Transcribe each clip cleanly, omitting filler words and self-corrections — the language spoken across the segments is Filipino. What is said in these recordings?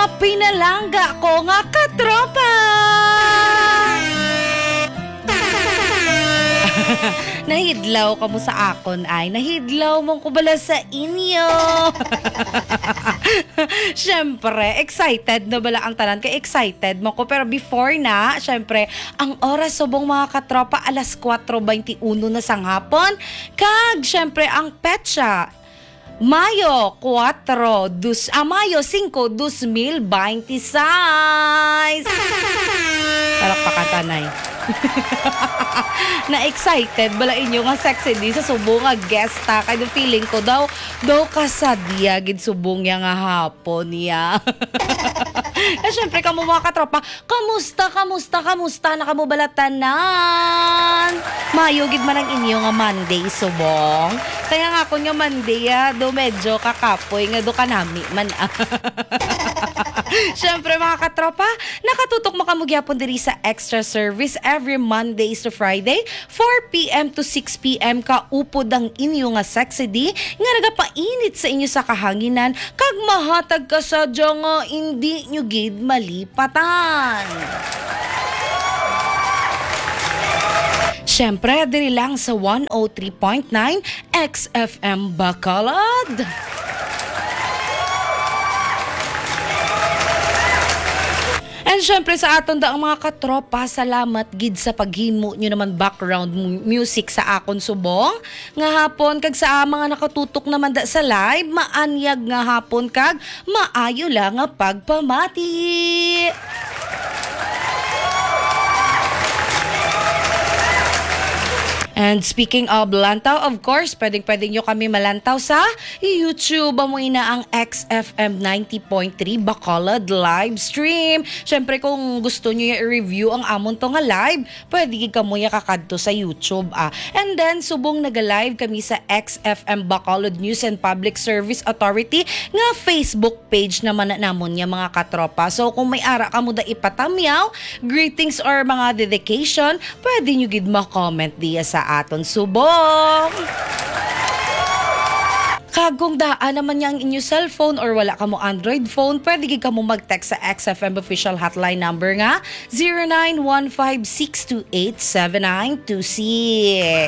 mga pinalangga ko nga katropa. Nahidlaw ka mo sa akon ay, nahidlaw mong kubala sa inyo. Syempre, excited na bala ang tanan kay excited mo ko. Pero before na, syempre, ang oras subong mga katropa, alas 4:21 na sang hapon. Kag, syempre, ang petsa, Mayo 5, 2026. Palakpakan tanay. Na-excited bala inyo nga sexy di sa subong nga guesta kay do feeling ko daw kasadya gid subong ya nga hapon niya. Eh syempre kamo mga katropa, kamusta na kamo balatanan? Mayo gid man ang inyo nga Monday subong. Kaya nga ako nga Monday do medyo kakapoy nga do kanami man. Syempre mga katropa, nakatutok mo kamo gyapon diri sa extra service every Mondays to Friday, 4 p.m. to 6 p.m. ka upod ang inyo nga sexy di nga nagapainit sa inyo sa kahanginan kag mahatag ka sadya nga hindi nyo gid malipatan. Syempre, diri lang sa 103.9 XFM Bacolod. And syempre sa aton daang mga katropa, salamat gid sa paghimo nyo naman background music sa akon subong. Nga hapon kag sa mga nakatutok naman da sa live, maanyag nga hapon kag maayo lang nga pagpamati. And speaking of lantaw, of course, pwedeng nyo kami malantaw sa YouTube. Amoy na ang XFM 90.3 Bacolod live stream. Syempre kung gusto nyo i-review ang amon to nga live, pwede ka mo kakadto sa YouTube. And then, subong nag-live kami sa XFM Bacolod News and Public Service Authority nga Facebook page naman na namon niya mga katropa. So kung may ara ka mo da ipatamyaw, greetings or mga dedication, pwede nyo gid ma-comment diya sa aton subong. Kagong daan naman niya ang inyo cellphone or wala ka mo Android phone, pwede ka mo mag-text sa XFM official hotline number nga 0915-628-7926.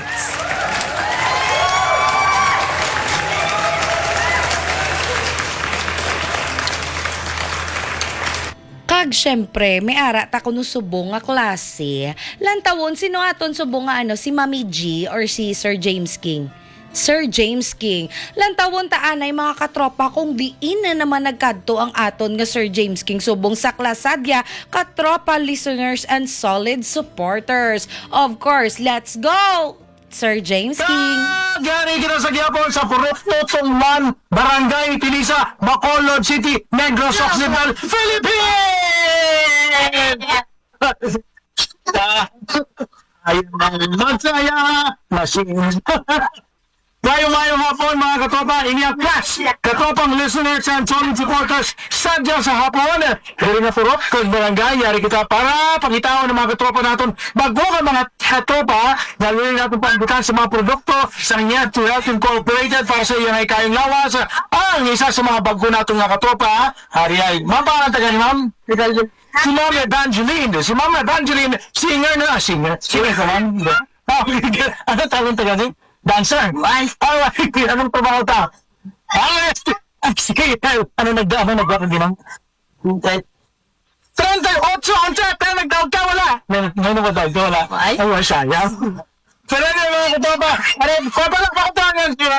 Kag syempre, may ara ta kuno subong nga klase. Lantawon sino aton subong nga si Mami G or si Sir James King? Sir James King. Lantawon ta anay mga katropa kung diin na naman nagkadto ang aton nga Sir James King subong sa klasadya, katropa listeners and solid supporters. Of course, let's go! Sir James King. Gari kita sa Gyapon sa Purokto Tungman, Barangay Pilisa, Bacolod City, Negros Occidental, Philippines! Ayun ang magsaya, machine. Mayong hapon mga katropa, inyong class, katropang listeners and solid supporters, sadya sa hapon. Dari na purok, kag barangay, yari kita para pagitawan ng mga katropa natin. Bago ka mga katropa, gawin natin pangbutan sa mga produkto sa Nyat to Health Incorporated para sa iyong ay kayang lawas. Ang isa sa mga bago natin mga katropa, hari ay, ma'am, pangalan taga ni ma'am? Si Ma'am Evangeline. Si Ma'am Evangeline, singer na, singer ka ma'am? Ano tawag taga ni? Dancer? Alright, anong trabaho ta? Sige, ano nagdaan din ang? 38, pero nagdawag ka, wala. May namadawag ka, wala. Ay, wala siya, yan. Pero na mga katapa, papalang pakatangan siya.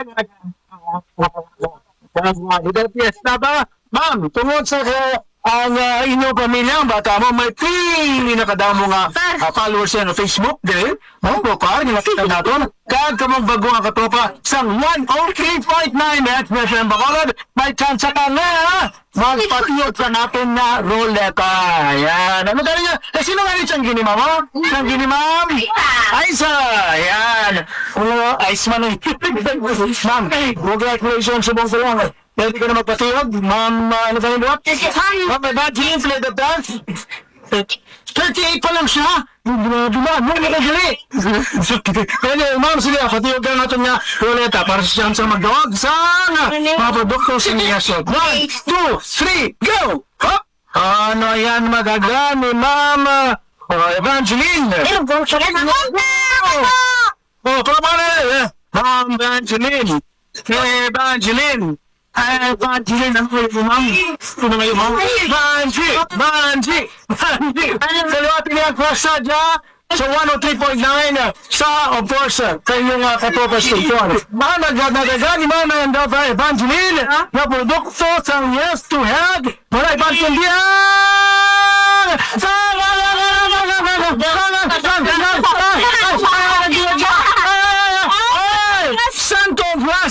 Yes, taba, ma'am, tungod sa ang inyong pamilya, ang bata mo, may pili na kadamo nga followers yan na Facebook, din. Bukar, nilakita natin. Kag kamang bago nga katropa sa 103.9 XFM Bacolod, may chance ka nga, magpatiyot sa natin na roleta. Ayan. Ano tayo niya? Sino nga ni Changgini, mama? Changgini, ma'am? Aisa! Ayan. Ice man eh. Ma'am, congratulations sa buong kulungan. Pwede ko na magpatiyog, ma'am, ano tayo doon? Ma'am, may badging, fled of dance. 38 pa lang siya. Duma, mo na kagili. Kaya, ma'am, sige, patiyog ka natin nga roleta para sa chance magdawag sa mga produkto sa niya. 1, 2, 3, go! Hop! Ano yan magaga ni Mama Evangeline? Oh, paano Ma'am Evangeline. Evangeline. Evangeline, ano kayo po, ma'am? Ano kayo, ma'am? Banji! Salawati niya ang klasa niya sa 103.9 sa, of course, kanyang katopa station. Nagagaga ni Ma'am Evangeline na produkto sa Yes to Health. Wala ipansindihan! Santong Plus!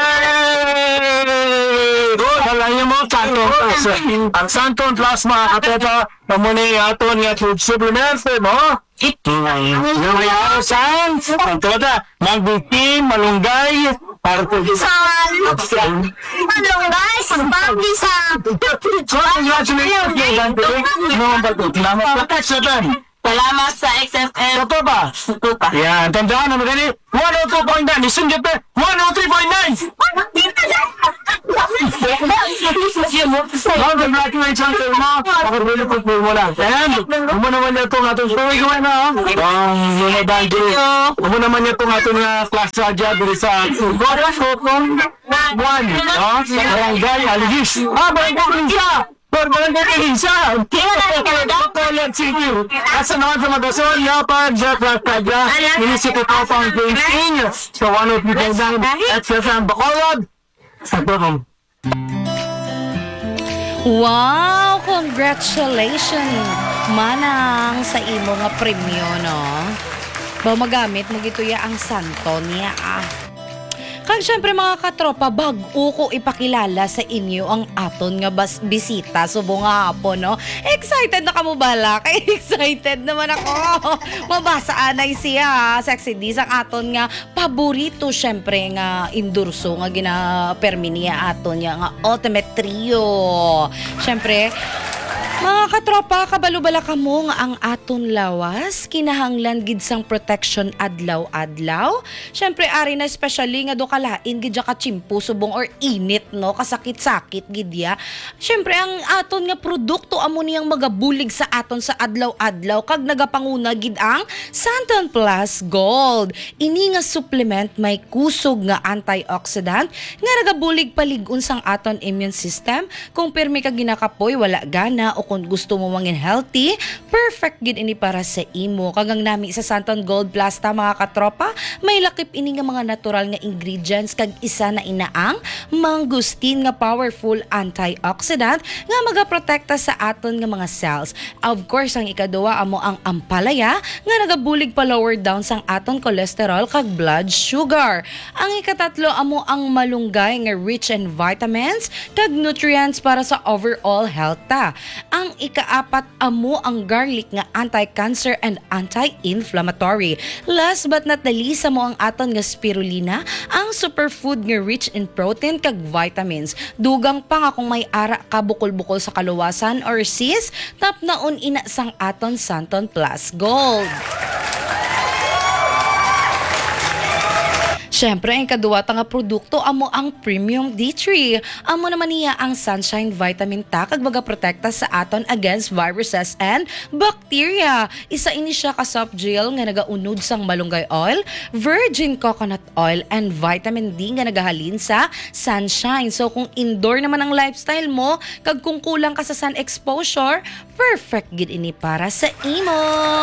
Alam niyo mo, Santong Plus. Ang Santong Plus, mga katopa, muna yung aton nga food supplement, mo? Yung ayaw saan? Ang tota, magbitin, malunggay, para po Malunggay, pambisan. Congratulations, Salamat sa XFM. Totoo ba? Yan, tandaan naman ganit. 102.9, isunggit pa. 103.9! Congratulations sa mo. Pakabili po po mo lang. And, mo naman niya itong atong story ko na. Ang mga dahil. Mo naman niya itong atong class radya dito sa Gordon One. Sa Barangay Aligis. Barangay Aligis! Barangay Aligis! Bacolod City. Asa naman sa Magason, Yapag, Class Radya. Inisip ito pang King sa 103.9 at sa Bacolod. Sa Dorong. Wow! Congratulations! Manang sa imo nga premyo, no? Ba magamit mo gito ya ang santo niya, Kag syempre mga katropa, bago ko ipakilala sa inyo ang aton nga bisita subong nga hapon, no? Excited na kamo bala? Kay excited naman ako. Mabasa anay siya, Sexy Diz ang aton nga paborito syempre nga endorso nga ginapermi niya aton nga Ultimate Trio. Syempre, mga katropa, kabalo-bala kamo nga ang aton lawas, kinahanglan gid sang protection adlaw-adlaw. Syempre ari na especially nga do kalain gid ka chimpo subong or init, no, kasakit-sakit gid ya. Syempre ang aton nga produkto amo niyang magabulig sa aton sa adlaw-adlaw kag nagapanguna gid ang Santon Plus Gold. Ini nga supplement may kusog nga antioxidant nga nagabulig palig-on sang aton immune system. Kung pirmi ka ginakapoy, wala gana o kung gusto mo mangin healthy, perfect gid ini para sa imo. Kagang nami sa Santon Gold Plus ta mga katropa, may lakip ini nga mga natural nga ingredients kag isa na inaang mangustin nga powerful antioxidant nga magaprotekta sa aton nga mga cells. Of course, ang ikaduwa amo ang ampalaya nga nagabulig pa lower down sang aton cholesterol kag blood sugar. Ang ikatatlo amo ang malunggay nga rich in vitamins kag nutrients para sa overall health ta. Ang ikaapat amo ang garlic nga anti-cancer and anti-inflammatory. Last but not the least amo ang aton nga spirulina, ang superfood nga rich in protein kag vitamins. Dugang pa nga kung may ara ka bukol-bukol sa kaluwasan or sis, tap naon ina sang aton Santon Plus Gold. Syempre, ang kaduwata nga produkto amo ang Premium D3. Amo naman niya ang Sunshine Vitamin Ta kag magaprotekta sa aton against viruses and bacteria. Isa ini siya ka soft gel nga nagaunod sang malunggay oil, virgin coconut oil and vitamin D nga nagahalin sa sunshine. So kung indoor naman ang lifestyle mo, kag kung kulang ka sa sun exposure, perfect gid ini para sa imo.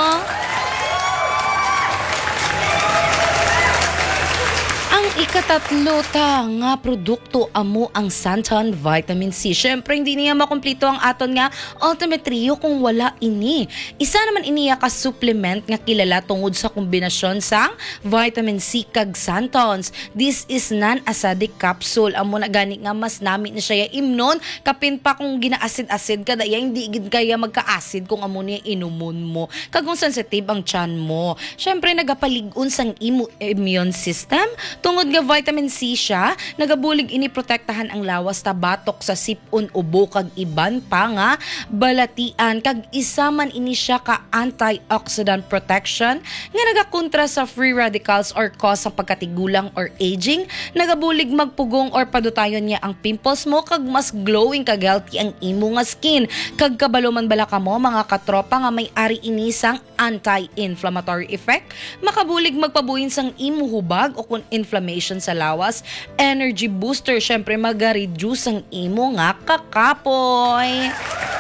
Ang ikatatlo ta nga produkto amo ang Santon Vitamin C. Syempre hindi niya makumpleto ang aton nga Ultimate Trio kung wala ini. Isa naman iniya ka supplement nga kilala tungod sa kombinasyon sang vitamin C kag Santons. This is non-acidic capsule. Amo na gani nga mas nami na siya imnon kapin pa kung gina-acid-acid ka daya hindi gid kaya magka-acid kung amo niya inumon mo. Kag kung sensitive ang tiyan mo. Syempre nagapalig-on sang immune system tungod nga vitamin C siya, nagabulig ini protektahan ang lawas ta batok sa sipon ubo kag iban pa nga balatian kag isa man ini siya ka antioxidant protection nga nagakontra sa free radicals or cause sa pagkatigulang or aging, nagabulig magpugong or padutayon niya ang pimples mo kag mas glowing kag healthy ang imo nga skin. Kag kabalo man bala ka mo mga katropa nga may ari inisang anti-inflammatory effect, makabulig magpabuhin sang imo hubag o kung inflammation sa lawas, energy booster, syempre mag-reduce ang imo nga kakapoy.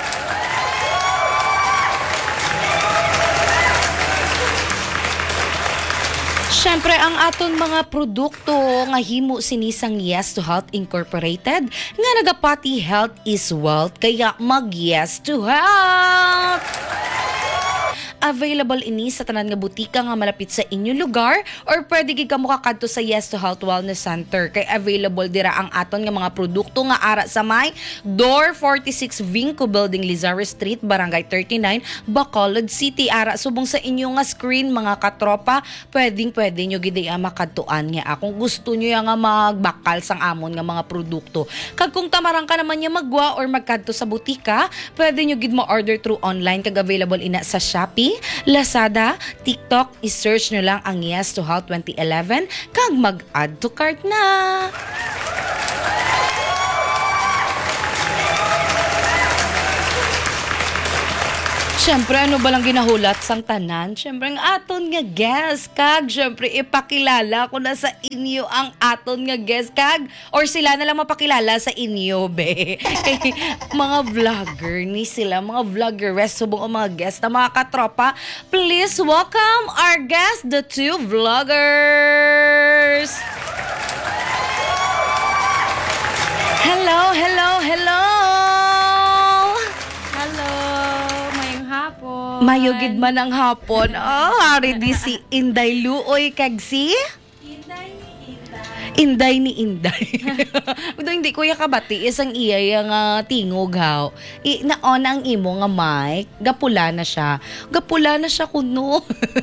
Siyempre, ang aton mga produkto nga himo sinisang Yes to Health Incorporated nga nagapati health is wealth, kaya mag Yes to Health! Available ini sa tanan nga butika nga malapit sa inyong lugar or pwede gid ka mo kakadto sa Yes to Health Wellness Center kay available dira ang aton nga mga produkto nga ara sa may Door 46 Vinco Building, Lizares Street, Barangay 39, Bacolod City. Ara subong sa inyo nga screen mga katropa, pwede nyo gid makadtuan nga kung gusto nyo nga magbakal sang amon nga mga produkto. Kag kung tamarang ka naman nya magwa or magkadto sa butika, pwede nyo gid mo order through online kag available ina sa Shopee, Lazada, TikTok. I-search nyo lang ang Yes to Health 2011 kag mag-add to cart na. Siyempre, ano ba lang ginahulat sang tanan? Siyempre, ang aton nga guest kag. Siyempre, ipakilala ko na sa inyo ang aton nga guest kag. Or sila na lang mapakilala sa inyo, be. Kay mga vlogger ni sila, mga vloggeres, subong ang mga guest na mga katropa. Please welcome our guest, the two vloggers. Hello, hello, hello. Mayugid man ang hapon. Oh, hari di si Inday Luoy kag si Inday ni Inday. Pero hindi ko yakabati isang iya yang tingog haw. Naon ang imo nga mic, gapula na siya. Gapula na siya kuno.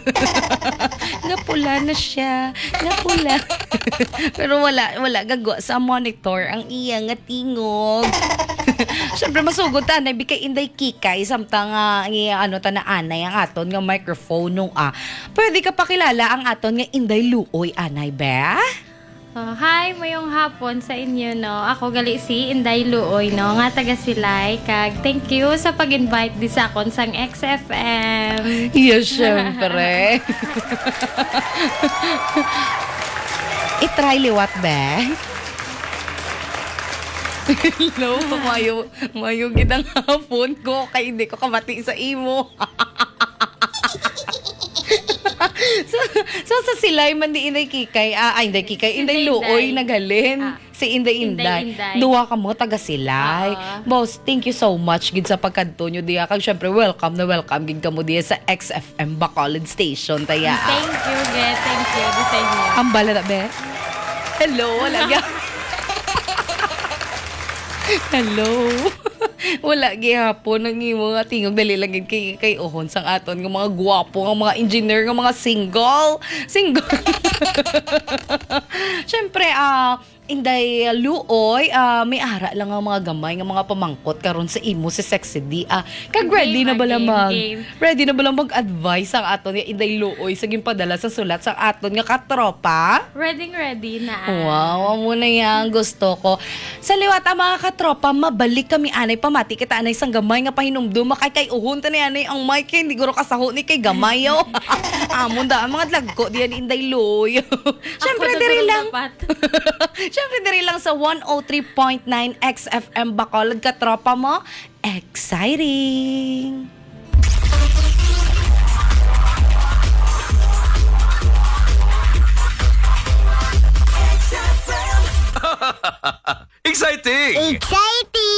Gapula na siya. Gapula. Pero wala gago sa monitor ang iya nga tingog. Siyempre masugod ta na bikay Inday Kikay samtang na anay ang aton nga microphone nung Pwede ka pakilala ang aton nga Inday Luoy anay ba? Hi, mayong hapon sa inyo, no. Ako gali si Inday Luoy, no, nga taga Silay. Kag thank you sa pag-invite di sa akon sang XFM. Yes, syempre. I-try liwat ba? Hello, mayo gitang hapon ko kay hindi ko kabati sa imo. So sa Silay man di Inday Kikay, Inday Kikay, Inday Luoy nagalin. Si Inday. Duwa ka mo taga Silay. Boss, thank you so much gid sa pagkadto nyo diya. Kag syempre welcome gid ka mo diya sa XFM Bacolod Station taya. Thank you, Get. Thank you di sa inyo. Ambala na be. Hello, wala ga. Hello. Wala gihapon ang imo nga tingog dali lang gid kay ohon sang aton nga mga gwapo nga mga engineer nga mga single. Syempre Inday Luoy, may ara lang ang mga gamay nga mga pamangkot karon sa imo si Sexy D. Kag ready na ba lang mag-advise ang aton nga Inday Luoy sa ginpadala sa sulat sa aton nga katropa? Ready na. Wow, amo na yan gusto ko. Sa liwat ang mga katropa, mabalik kami anay pamati kita anay sang gamay nga pahinumdum kay uhon ta ni anay ang mic hindi guro kasaho ni kay gamay yo. Amon da ang mga lagko diyan Inday Luoy. Syempre diri lang. Siyempre diri lang sa 103.9 XFM Bacolod katropa mo. Exciting! Exciting! Exciting!